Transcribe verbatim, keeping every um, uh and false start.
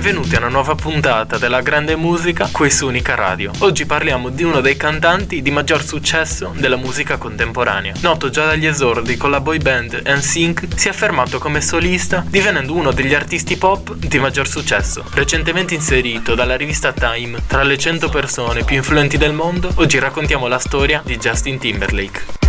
benvenuti a una nuova puntata della grande musica qui su Unica Radio. Oggi parliamo di uno dei cantanti di maggior successo della musica contemporanea. Noto già dagli esordi con la boy band N Sync, si è affermato come solista divenendo uno degli artisti pop di maggior successo. Recentemente inserito dalla rivista Time tra le cento persone più influenti del mondo, oggi raccontiamo la storia di Justin Timberlake.